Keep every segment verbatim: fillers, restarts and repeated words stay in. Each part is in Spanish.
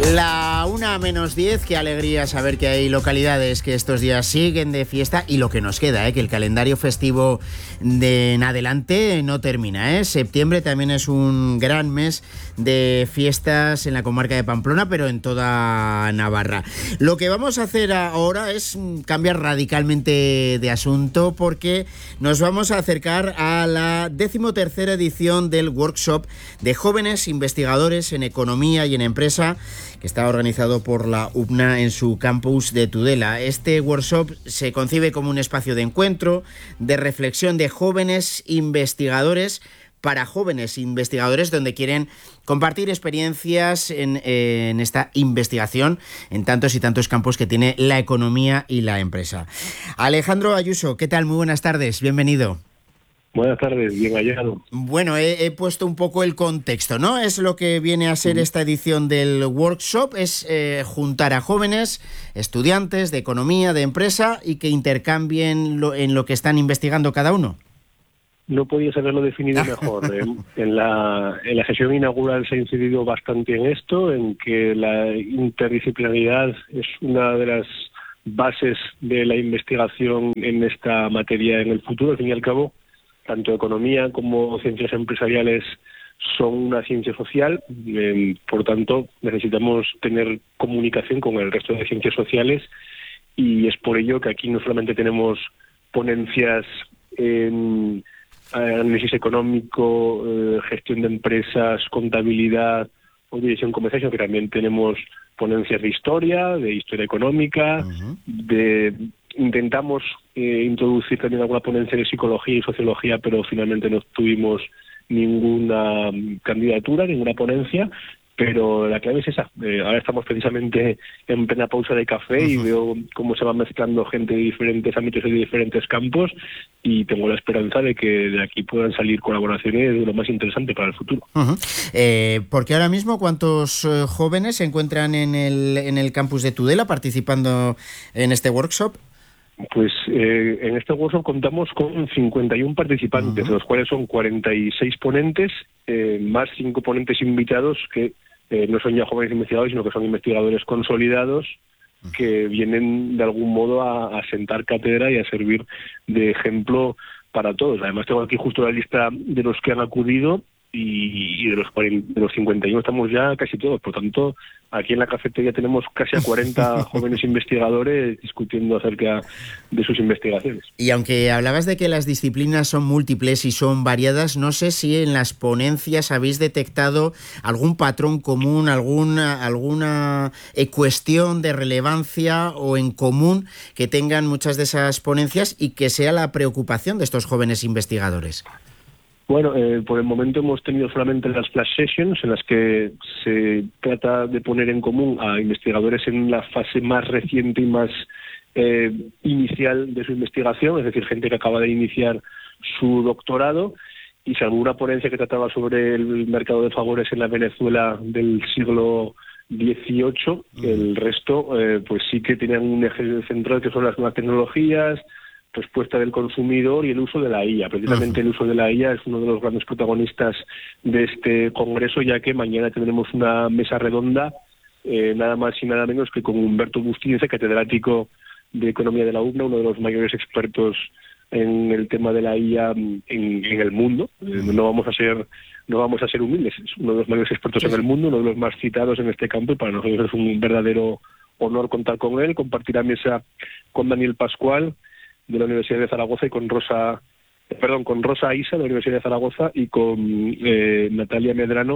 La una menos diez, qué alegría saber que hay localidades que estos días siguen de fiesta y lo que nos queda, ¿eh? Que el calendario festivo de en adelante no termina, ¿eh? Septiembre también es un gran mes de fiestas en la comarca de Pamplona, pero en toda Navarra. Lo que vamos a hacer ahora es cambiar radicalmente de asunto porque nos vamos a acercar a la decimotercera edición del workshop de jóvenes investigadores en economía y en empresa, que está organizado por la U P N A en su campus de Tudela. Este workshop se concibe como un espacio de encuentro, de reflexión de jóvenes investigadores para jóvenes investigadores, donde quieren compartir experiencias en, eh, en esta investigación en tantos y tantos campos que tiene la economía y la empresa. Alejandro Ayuso, ¿qué tal? Muy buenas tardes, bienvenido. Buenas tardes, bien hallado. Bueno, he, he puesto un poco el contexto, ¿no? Es lo que viene a ser esta edición del workshop, es eh, juntar a jóvenes, estudiantes de economía, de empresa, y que intercambien lo, en lo que están investigando cada uno. No podías haberlo definido mejor. en, en, la, en la sesión inaugural se ha incidido bastante en esto, en que la interdisciplinaridad es una de las bases de la investigación en esta materia en el futuro. Al fin y al cabo, tanto economía como ciencias empresariales son una ciencia social, eh, por tanto necesitamos tener comunicación con el resto de ciencias sociales, y es por ello que aquí no solamente tenemos ponencias en análisis económico, eh, gestión de empresas, contabilidad o dirección comercial, sino que también tenemos ponencias de historia, de historia económica, uh-huh. de intentamos eh, introducir también alguna ponencia de psicología y sociología, pero finalmente no tuvimos ninguna candidatura, ninguna ponencia, pero la clave es esa. Eh, ahora estamos precisamente en plena pausa de café uh-huh. y veo cómo se va mezclando gente de diferentes ámbitos y de diferentes campos, y tengo la esperanza de que de aquí puedan salir colaboraciones de lo más interesante para el futuro. Uh-huh. Eh, porque ahora mismo, ¿cuántos eh, jóvenes se encuentran en el, en el campus de Tudela participando en este workshop? Pues eh, en este workshop contamos con cincuenta y uno participantes, uh-huh. de los cuales son cuarenta y seis ponentes, eh, más cinco ponentes invitados que eh, no son ya jóvenes investigadores, sino que son investigadores consolidados, uh-huh. que vienen de algún modo a, a sentar cátedra y a servir de ejemplo para todos. Además tengo aquí justo la lista de los que han acudido, y, y de los cuarenta, de los cincuenta y uno estamos ya casi todos. Por tanto, aquí en la cafetería tenemos casi a cuarenta jóvenes investigadores discutiendo acerca de sus investigaciones. Y aunque hablabas de que las disciplinas son múltiples y son variadas, no sé si en las ponencias habéis detectado algún patrón común, alguna, alguna cuestión de relevancia o en común que tengan muchas de esas ponencias y que sea la preocupación de estos jóvenes investigadores. Bueno, eh, por el momento hemos tenido solamente las flash sessions, en las que se trata de poner en común a investigadores en la fase más reciente y más eh, inicial de su investigación, es decir, gente que acaba de iniciar su doctorado, y salvo una ponencia que trataba sobre el mercado de favores en la Venezuela del siglo dieciocho, mm. el resto eh, pues sí que tenían un eje central que son las nuevas tecnologías, respuesta del consumidor y el uso de la I A. Precisamente uh-huh. el uso de la I A es uno de los grandes protagonistas de este congreso, ya que mañana tendremos una mesa redonda, eh, nada más y nada menos que con Humberto Bustince, catedrático de Economía de la U P N A, uno de los mayores expertos en el tema de la I A en, en el mundo. Uh-huh. Eh, no vamos a ser no vamos a ser humildes, es uno de los mayores expertos sí. en el mundo, uno de los más citados en este campo, y para nosotros es un verdadero honor contar con él. Compartirá mesa con Daniel Pascual, de la Universidad de Zaragoza, y con Rosa, perdón, con Rosa Isa, de la Universidad de Zaragoza, y con eh, Natalia Medrano,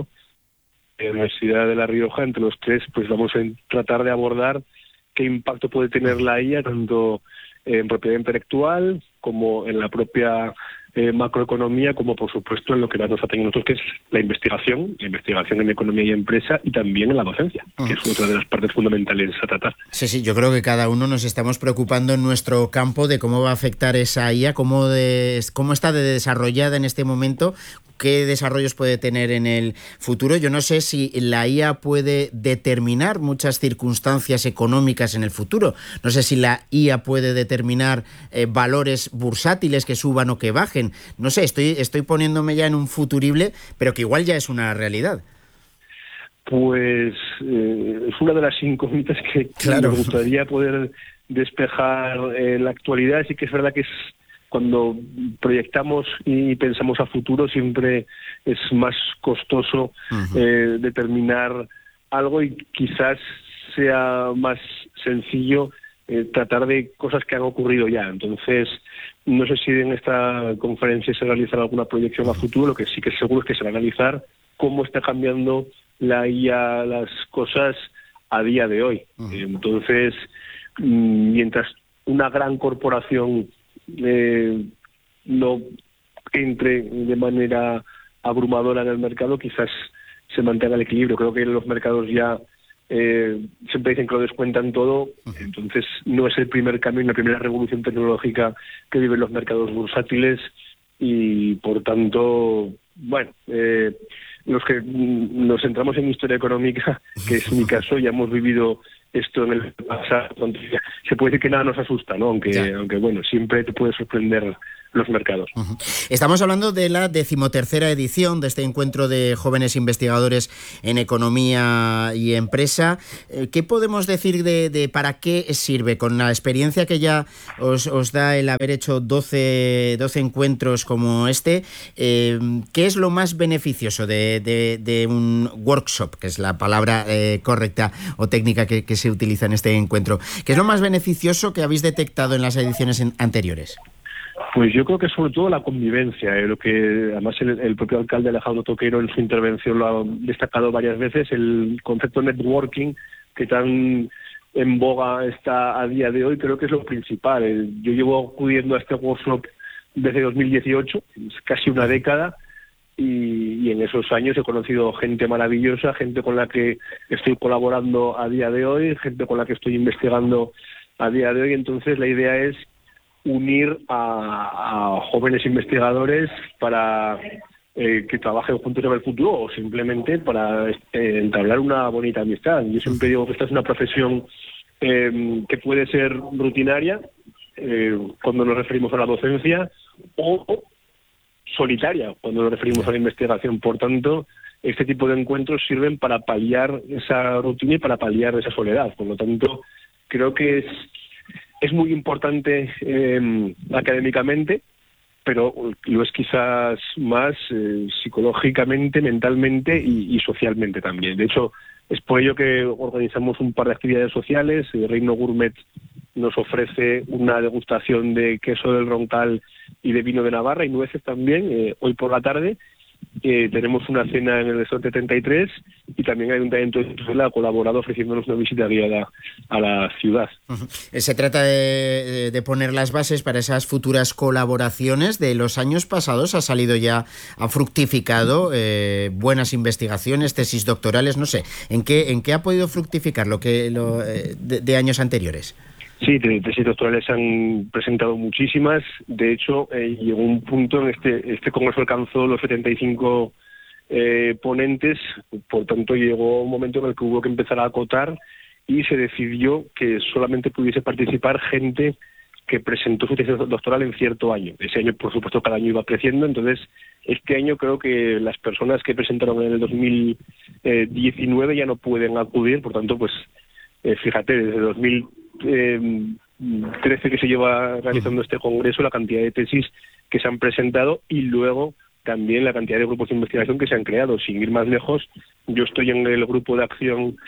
de la Universidad de La Rioja. Entre los tres, pues vamos a tratar de abordar qué impacto puede tener la I A, tanto en propiedad intelectual, como en la propia eh, macroeconomía, como por supuesto en lo que nos atañe a nosotros, que es la investigación, la investigación en economía y empresa, y también en la docencia, uh-huh. que es otra de las partes fundamentales a tratar. Sí, sí, yo creo que cada uno nos estamos preocupando en nuestro campo de cómo va a afectar esa I A, cómo, de, cómo está de desarrollada en este momento, qué desarrollos puede tener en el futuro. Yo no sé si la I A puede determinar muchas circunstancias económicas en el futuro. No sé si la I A puede determinar eh, valores bursátiles que suban o que bajen. No sé, estoy, estoy poniéndome ya en un futurible, pero que igual ya es una realidad. Pues eh, es una de las incógnitas que claro. me gustaría poder despejar en la actualidad. Sí que es verdad que es cuando proyectamos y pensamos a futuro siempre es más costoso uh-huh. eh, determinar algo y quizás sea más sencillo eh, tratar de cosas que han ocurrido ya. Entonces, no sé si en esta conferencia se realizará alguna proyección a futuro. Lo que sí que seguro es que se va a analizar cómo está cambiando la I A las cosas a día de hoy. Uh-huh. Entonces, mientras una gran corporación eh, no entre de manera abrumadora en el mercado, quizás se mantenga el equilibrio. Creo que los mercados ya eh, siempre dicen que lo descuentan todo, uh-huh. Entonces no es el primer cambio, la primera revolución tecnológica que viven los mercados bursátiles y, por tanto, bueno, eh, los que nos centramos en historia económica, que es mi caso, ya hemos vivido esto en el pasado, se puede decir que nada nos asusta, ¿no? Aunque, ya. aunque bueno, siempre te puede sorprender los mercados. Uh-huh. Estamos hablando de la decimotercera edición de este encuentro de jóvenes investigadores en economía y empresa. ¿Qué podemos decir de, de para qué sirve? Con la experiencia que ya os, os da el haber hecho doce, doce encuentros como este, eh, ¿qué es lo más beneficioso de, de, de un workshop, que es la palabra eh, correcta o técnica que, que se utiliza en este encuentro? ¿Qué es lo más beneficioso que habéis detectado en las ediciones en, anteriores? Pues yo creo que sobre todo la convivencia, eh, lo que además el, el propio alcalde Alejandro Toquero en su intervención lo ha destacado varias veces, el concepto networking que tan en boga está a día de hoy, creo que es lo principal. Eh, yo llevo acudiendo a este workshop desde dos mil dieciocho, casi una década, y, y en esos años he conocido gente maravillosa, gente con la que estoy colaborando a día de hoy, gente con la que estoy investigando a día de hoy. Entonces la idea es unir a, a jóvenes investigadores para eh, que trabajen juntos en el futuro o simplemente para eh, entablar una bonita amistad. Yo siempre digo que esta es una profesión eh, que puede ser rutinaria eh, cuando nos referimos a la docencia o solitaria cuando nos referimos a la investigación. Por tanto, este tipo de encuentros sirven para paliar esa rutina y para paliar esa soledad. Por lo tanto, creo que es Es muy importante eh, académicamente, pero lo es quizás más eh, psicológicamente, mentalmente y, y socialmente también. De hecho, es por ello que organizamos un par de actividades sociales. El Reino Gourmet nos ofrece una degustación de queso del Roncal y de vino de Navarra y nueces también, eh, hoy por la tarde. Eh, tenemos una cena en el restaurante treinta y tres y también el Ayuntamiento de Tudela ha colaborado ofreciéndonos una visita guiada a la ciudad. Uh-huh. Se trata de, de poner las bases para esas futuras colaboraciones. De los años pasados ha salido ya, ha fructificado eh, buenas investigaciones, tesis doctorales, no sé, ¿en qué, en qué ha podido fructificar lo que lo, eh, de, de años anteriores? Sí, tesis doctorales han presentado muchísimas. De hecho, eh, llegó un punto en este este congreso alcanzó los setenta y cinco eh, ponentes, por tanto llegó un momento en el que hubo que empezar a acotar y se decidió que solamente pudiese participar gente que presentó su tesis doctoral en cierto año. Ese año, por supuesto, cada año iba creciendo. Entonces, este año creo que las personas que presentaron en el dos mil diecinueve ya no pueden acudir. Por tanto, pues eh, fíjate, desde dos mil Eh, trece que se lleva realizando este congreso, la cantidad de tesis que se han presentado y luego también la cantidad de grupos de investigación que se han creado. Sin ir más lejos, yo estoy en el grupo de acción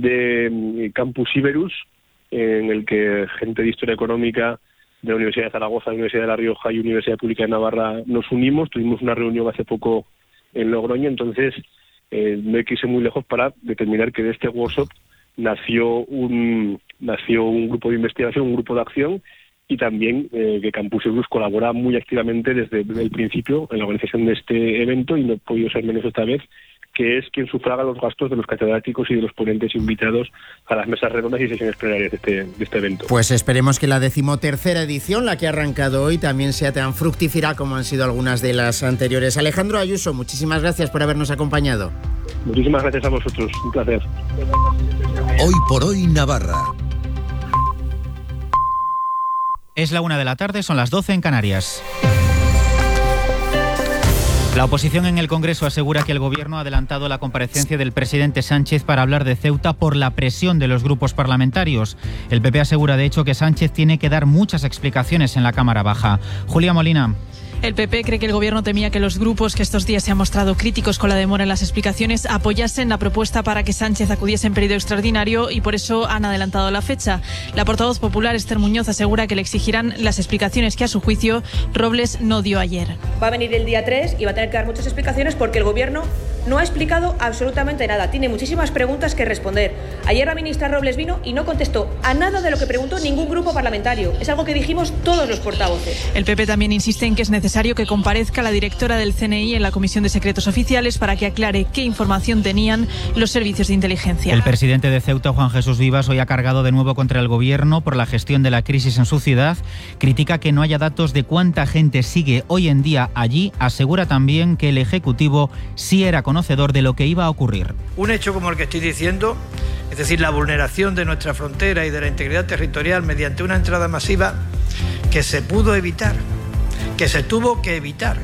de Campus Iberus, en el que gente de Historia Económica de la Universidad de Zaragoza, la Universidad de La Rioja y Universidad Pública de Navarra nos unimos. Tuvimos una reunión hace poco en Logroño, entonces eh, no hay que irse muy lejos para determinar que de este workshop nació un nació un grupo de investigación, un grupo de acción y también eh, que Campus Iberus colabora muy activamente desde el principio en la organización de este evento y no he podido ser menos esta vez, que es quien sufraga los gastos de los catedráticos y de los ponentes invitados a las mesas redondas y sesiones plenarias de este, de este evento. Pues esperemos que la decimotercera edición, la que ha arrancado hoy, también sea tan fructífera como han sido algunas de las anteriores. Alejandro Ayuso, muchísimas gracias por habernos acompañado. Muchísimas gracias a vosotros, un placer. Hoy por hoy Navarra. Es la una de la tarde, son las doce en Canarias. La oposición en el Congreso asegura que el Gobierno ha adelantado la comparecencia del presidente Sánchez para hablar de Ceuta por la presión de los grupos parlamentarios. El P P asegura, de hecho, que Sánchez tiene que dar muchas explicaciones en la Cámara Baja. Julia Molina. El P P cree que el Gobierno temía que los grupos que estos días se han mostrado críticos con la demora en las explicaciones apoyasen la propuesta para que Sánchez acudiese en periodo extraordinario y por eso han adelantado la fecha. La portavoz popular, Esther Muñoz, asegura que le exigirán las explicaciones que, a su juicio, Robles no dio ayer. Va a venir el día tres y va a tener que dar muchas explicaciones porque el Gobierno no ha explicado absolutamente nada. Tiene muchísimas preguntas que responder. Ayer la ministra Robles vino y no contestó a nada de lo que preguntó ningún grupo parlamentario. Es algo que dijimos todos los portavoces. El P P también insiste en que es necesario necesario que comparezca la directora del C N I en la Comisión de Secretos Oficiales para que aclare qué información tenían los servicios de inteligencia. El presidente de Ceuta, Juan Jesús Vivas, hoy ha cargado de nuevo contra el Gobierno por la gestión de la crisis en su ciudad. Critica que no haya datos de cuánta gente sigue hoy en día allí. Asegura también que el Ejecutivo sí era conocedor de lo que iba a ocurrir. Un hecho como el que estoy diciendo, es decir, la vulneración de nuestra frontera y de la integridad territorial mediante una entrada masiva que se pudo evitar, que se tuvo que evitar,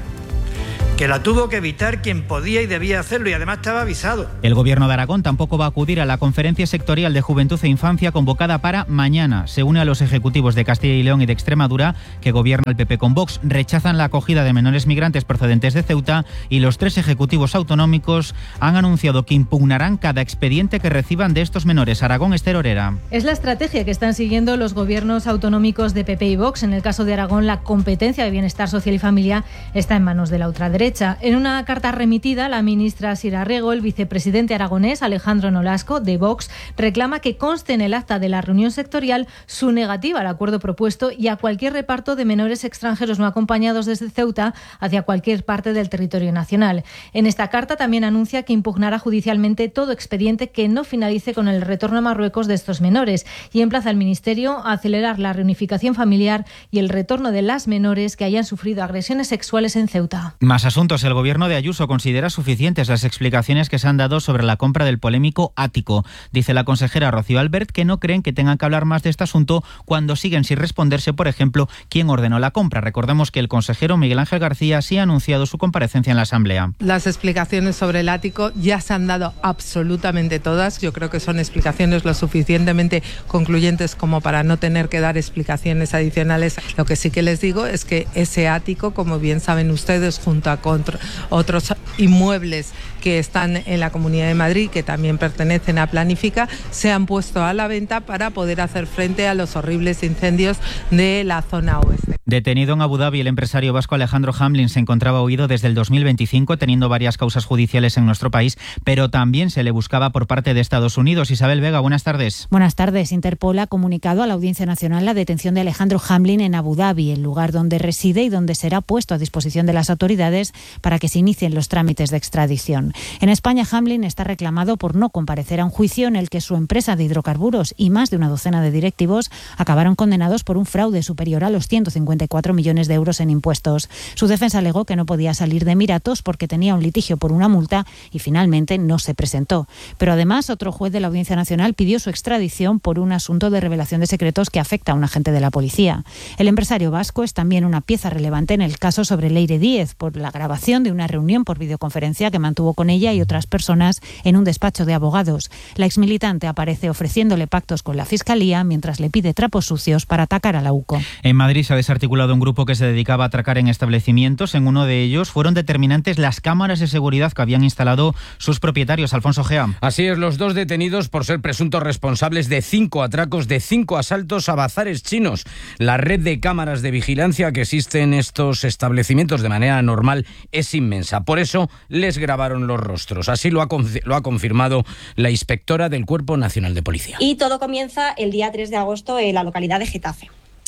que la tuvo que evitar quien podía y debía hacerlo y además estaba avisado. El Gobierno de Aragón tampoco va a acudir a la conferencia sectorial de Juventud e Infancia convocada para mañana. Se une a los ejecutivos de Castilla y León y de Extremadura, que gobierna el P P con Vox. Rechazan la acogida de menores migrantes procedentes de Ceuta y los tres ejecutivos autonómicos han anunciado que impugnarán cada expediente que reciban de estos menores. Aragón, Esther Orera. Es la estrategia que están siguiendo los gobiernos autonómicos de P P y Vox. En el caso de Aragón, la competencia de Bienestar Social y Familia está en manos de la ultraderecha. En una carta remitida, la ministra Sira Rego, el vicepresidente aragonés Alejandro Nolasco, de Vox, reclama que conste en el acta de la reunión sectorial su negativa al acuerdo propuesto y a cualquier reparto de menores extranjeros no acompañados desde Ceuta hacia cualquier parte del territorio nacional. En esta carta también anuncia que impugnará judicialmente todo expediente que no finalice con el retorno a Marruecos de estos menores y emplaza al Ministerio a acelerar la reunificación familiar y el retorno de las menores que hayan sufrido agresiones sexuales en Ceuta. Más asuntos. El Gobierno de Ayuso considera suficientes las explicaciones que se han dado sobre la compra del polémico ático. Dice la consejera Rocío Albert que no creen que tengan que hablar más de este asunto cuando siguen sin responderse, por ejemplo, quién ordenó la compra. Recordemos que el consejero Miguel Ángel García sí ha anunciado su comparecencia en la Asamblea. Las explicaciones sobre el ático ya se han dado absolutamente todas. Yo creo que son explicaciones lo suficientemente concluyentes como para no tener que dar explicaciones adicionales. Lo que sí que les digo es que ese ático, como bien saben ustedes, junto a contra otros inmuebles que están en la Comunidad de Madrid, que también pertenecen a Planifica, se han puesto a la venta para poder hacer frente a los horribles incendios de la zona oeste. Detenido en Abu Dhabi, el empresario vasco Alejandro Hamlin se encontraba huido desde el dos mil veinticinco, teniendo varias causas judiciales en nuestro país, pero también se le buscaba por parte de Estados Unidos. Isabel Vega, buenas tardes. Buenas tardes. Interpol ha comunicado a la Audiencia Nacional la detención de Alejandro Hamlin en Abu Dhabi, el lugar donde reside y donde será puesto a disposición de las autoridades para que se inicien los trámites de extradición. En España, Hamlin está reclamado por no comparecer a un juicio en el que su empresa de hidrocarburos y más de una docena de directivos acabaron condenados por un fraude superior a los ciento cincuenta y cuatro millones de euros en impuestos. Su defensa alegó que no podía salir de Emiratos porque tenía un litigio por una multa y finalmente no se presentó. Pero además, otro juez de la Audiencia Nacional pidió su extradición por un asunto de revelación de secretos que afecta a un agente de la policía. El empresario vasco es también una pieza relevante en el caso sobre Leire Díez por la grabación de una reunión por videoconferencia que mantuvo con ella y otras personas en un despacho de abogados. La exmilitante aparece ofreciéndole pactos con la Fiscalía mientras le pide trapos sucios para atacar a la U C O. En Madrid se ha desarticulado un grupo que se dedicaba a atracar en establecimientos. En uno de ellos fueron determinantes las cámaras de seguridad que habían instalado sus propietarios. Alfonso Gea. Así es, los dos detenidos por ser presuntos responsables de cinco atracos, de cinco asaltos a bazares chinos. La red de cámaras de vigilancia que existe en estos establecimientos de manera normal es inmensa. Por eso les grabaron los rostros. Así lo ha, lo ha confirmado la inspectora del Cuerpo Nacional de Policía. Y todo comienza el día tres de agosto en la localidad de Getafe.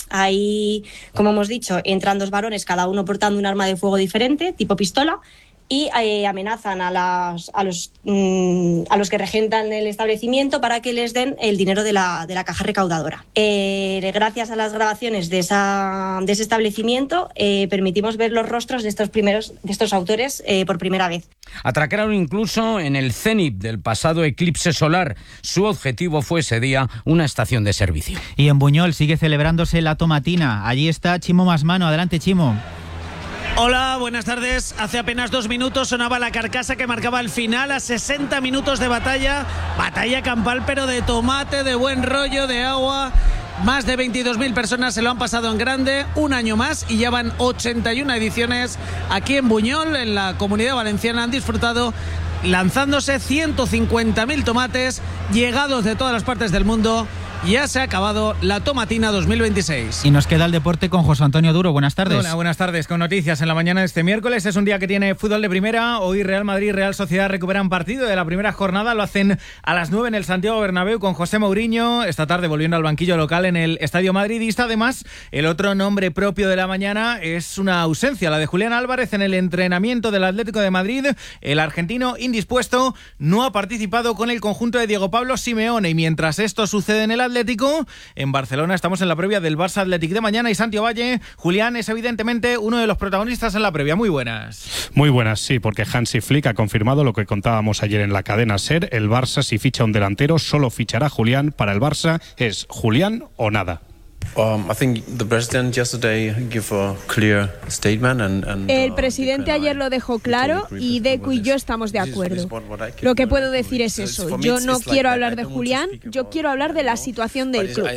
Ahí, como hemos dicho, entran dos varones, cada uno portando un arma de fuego diferente, tipo pistola, y eh, amenazan a, las, a, los, mmm, a los que regentan el establecimiento para que les den el dinero de la, de la caja recaudadora. Eh, gracias a las grabaciones de, esa, de ese establecimiento, eh, permitimos ver los rostros de estos, primeros, de estos autores eh, por primera vez. Atracaron incluso en el cénit del pasado eclipse solar. Su objetivo fue ese día una estación de servicio. Y en Buñol sigue celebrándose la tomatina. Allí está Chimo Masmano. Adelante, Chimo. Hola, buenas tardes. Hace apenas dos minutos sonaba la carcasa que marcaba el final a sesenta minutos de batalla. Batalla campal, pero de tomate, de buen rollo, de agua. Más de veintidós mil personas se lo han pasado en grande, un año más, y ya van ochenta y una ediciones. Aquí en Buñol, en la Comunidad Valenciana, han disfrutado lanzándose ciento cincuenta mil tomates llegados de todas las partes del mundo. Ya se ha acabado la Tomatina dos mil veintiséis. Y nos queda el deporte con José Antonio Duro. Buenas tardes. Hola, buenas tardes. Con noticias en la mañana de este miércoles. Es un día que tiene fútbol de primera. Hoy Real Madrid y Real Sociedad recuperan partido de la primera jornada. Lo hacen a las nueve en el Santiago Bernabéu con José Mourinho. Esta tarde volviendo al banquillo local en el Estadio Madridista. Además, el otro nombre propio de la mañana es una ausencia, la de Julián Álvarez en el entrenamiento del Atlético de Madrid. El argentino indispuesto no ha participado con el conjunto de Diego Pablo Simeone. Y mientras esto sucede en el Atlético, en Barcelona estamos en la previa del Barça Athletic de mañana y Santi Ovalle, Julián, es evidentemente uno de los protagonistas en la previa. Muy buenas. Muy buenas, sí, porque Hansi Flick ha confirmado lo que contábamos ayer en la cadena SER. El Barça, si ficha un delantero, solo fichará Julián. Para el Barça es Julián o nada. Um, I think the president yesterday gave a clear statement and, and, El presidente ayer lo dejó claro y Deco y yo estamos de acuerdo. Lo que puedo decir es eso. Yo no quiero hablar de Julián, yo quiero hablar de la situación del club.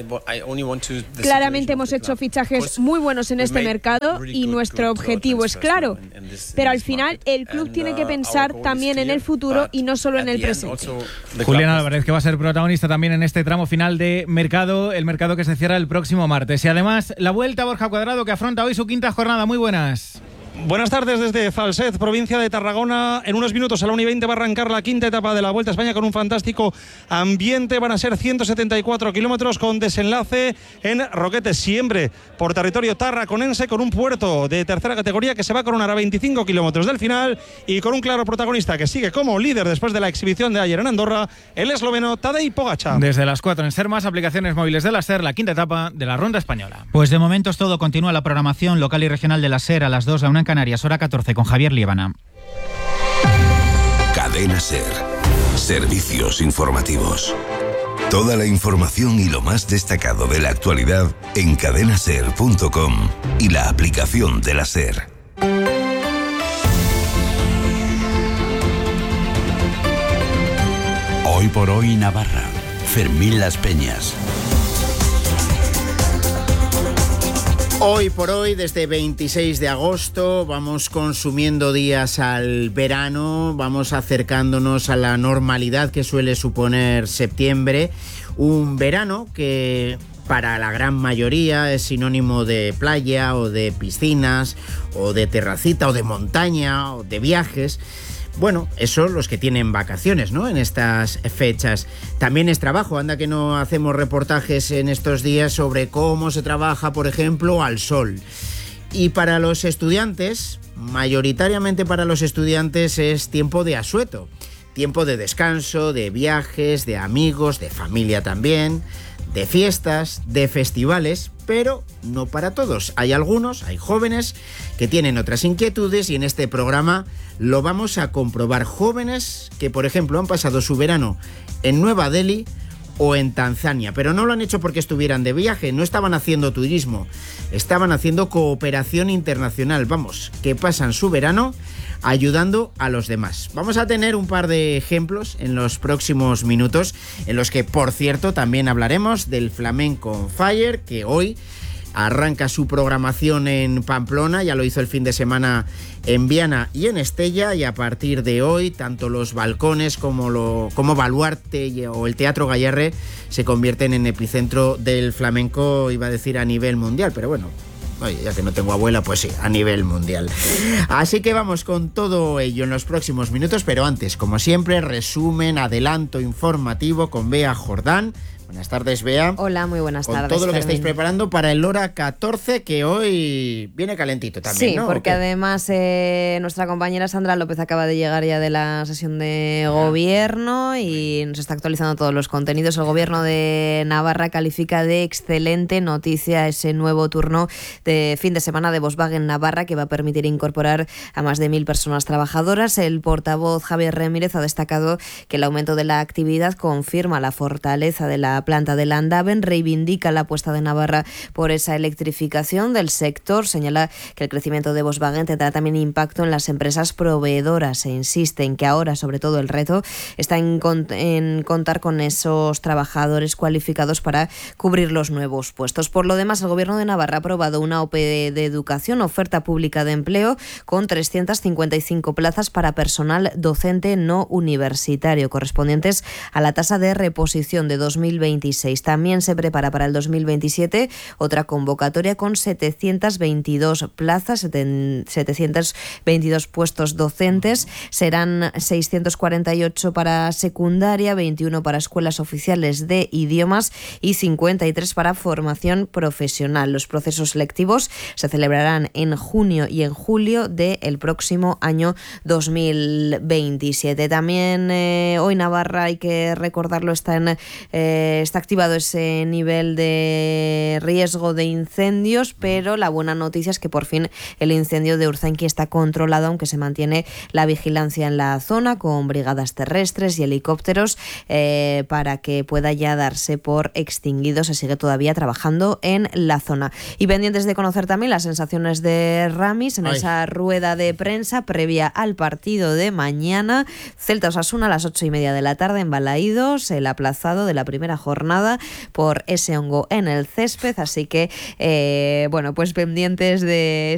Claramente hemos hecho fichajes muy buenos en este mercado y nuestro objetivo es claro. Pero al final el club tiene que pensar también en el futuro y no solo en el presente. Julián Álvarez, que va a ser protagonista también en este tramo final de mercado, el mercado que se cierra el próximo martes. Y además la vuelta a Borja Cuadrado, que afronta hoy su quinta jornada. Muy buenas. Buenas tardes desde Falset, provincia de Tarragona. En unos minutos a la una y veinte va a arrancar la quinta etapa de la Vuelta a España con un fantástico ambiente. Van a ser ciento setenta y cuatro kilómetros con desenlace en Roquetes, siempre por territorio tarraconense, con un puerto de tercera categoría que se va a coronar a veinticinco kilómetros del final y con un claro protagonista que sigue como líder después de la exhibición de ayer en Andorra, el esloveno Tadej Pogačar. Desde las cuatro en SER, más aplicaciones móviles de la SER, la quinta etapa de la Ronda Española. Pues de momento es todo. Continúa la programación local y regional de la SER a las dos, a una en Canarias, hora catorce, con Javier Liébana. Cadena SER. Servicios informativos. Toda la información y lo más destacado de la actualidad en cadena ser punto com y la aplicación de la SER. Hoy por hoy Navarra. Fermín Las Peñas. Hoy por hoy, desde veintiséis de agosto, vamos consumiendo días al verano, vamos acercándonos a la normalidad que suele suponer septiembre. Un verano que para la gran mayoría es sinónimo de playa o de piscinas o de terracita o de montaña o de viajes. Bueno, eso los que tienen vacaciones, ¿no?, en estas fechas. También es trabajo, anda que no hacemos reportajes en estos días sobre cómo se trabaja, por ejemplo, al sol. Y para los estudiantes, mayoritariamente para los estudiantes, es tiempo de asueto. Tiempo de descanso, de viajes, de amigos, de familia también, de fiestas, de festivales, pero no para todos. Hay algunos, hay jóvenes que tienen otras inquietudes y en este programa lo vamos a comprobar. Jóvenes que, por ejemplo, han pasado su verano en Nueva Delhi o en Tanzania, pero no lo han hecho porque estuvieran de viaje, no estaban haciendo turismo, estaban haciendo cooperación internacional, vamos, que pasan su verano ayudando a los demás. Vamos a tener un par de ejemplos en los próximos minutos, en los que, por cierto, también hablaremos del Flamenco on Fire, que hoy arranca su programación en Pamplona, ya lo hizo el fin de semana en Viana y en Estella, y a partir de hoy tanto los balcones como, lo, como Baluarte o el Teatro Gallarre se convierten en epicentro del flamenco, iba a decir a nivel mundial, pero bueno, oye, ya que no tengo abuela, pues sí, a nivel mundial. Así que vamos con todo ello en los próximos minutos, pero antes, como siempre, resumen, adelanto informativo con Bea Jordán. Buenas tardes, Bea. Hola, muy buenas con tardes. Con todo lo que Fermín. estáis preparando para el Hora catorce, que hoy viene calentito también, sí, ¿no? Sí, porque además eh, nuestra compañera Sandra López acaba de llegar ya de la sesión de gobierno y nos está actualizando todos los contenidos. El gobierno de Navarra califica de excelente noticia ese nuevo turno de fin de semana de Volkswagen Navarra, que va a permitir incorporar a más de mil personas trabajadoras. El portavoz Javier Ramírez ha destacado que el aumento de la actividad confirma la fortaleza de la la planta de Landaven. Reivindica la apuesta de Navarra por esa electrificación del sector. Señala que el crecimiento de Volkswagen tendrá también impacto en las empresas proveedoras e insiste en que ahora, sobre todo, el reto está en, cont- en contar con esos trabajadores cualificados para cubrir los nuevos puestos. Por lo demás, el Gobierno de Navarra ha aprobado una O P E de educación, oferta pública de empleo, con trescientas cincuenta y cinco plazas para personal docente no universitario, correspondientes a la tasa de reposición de dos mil veintiséis. También se prepara para el dos mil veintisiete otra convocatoria con setecientas veintidós plazas, setecientos veintidós puestos docentes. Serán seiscientos cuarenta y ocho para secundaria, veintiuno para escuelas oficiales de idiomas y cincuenta y tres para formación profesional. Los procesos selectivos se celebrarán en junio y en julio del próximo año dos mil veintisiete. También eh, hoy Navarra, hay que recordarlo, está, en, eh, está activado ese nivel de riesgo de incendios, pero la buena noticia es que por fin el incendio de Urzainqui está controlado, aunque se mantiene la vigilancia en la zona con brigadas terrestres y helicópteros eh, para que pueda ya darse por extinguido. Se sigue todavía trabajando en la zona. Y pendientes de conocer también las sensaciones de Ramis en Ay. esa rueda de prensa previa al partido de mañana. Celta Osasuna a las ocho y media de la tarde en Balaídos, el aplazado de la primera jornada por ese hongo en el césped. Así que, eh, bueno, pues pendientes de